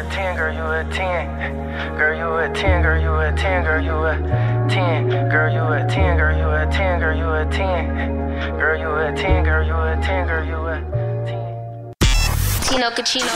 a 10, girl, you a 10. Girl, you a 10, girl, you a 10, girl, you a 10. Girl, you a 10, girl, you a 10, girl, you a 10. Girl, you a 10, girl, you a 10, girl, you a 10. Tino Cucino.